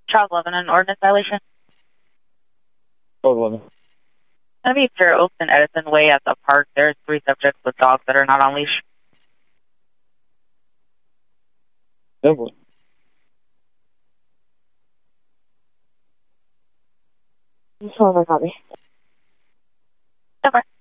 Charles Levin, an ordinance violation. Code 11. Gonna be Fair Oaks and Edison Way at the park. There's 3 subjects with dogs that are not on leash. Simple. Just hold my copy. Okay.